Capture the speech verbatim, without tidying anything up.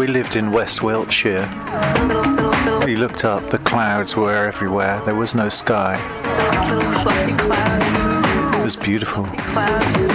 we lived in West Wiltshire. We looked up, the clouds were everywhere. There was no sky. It was beautiful.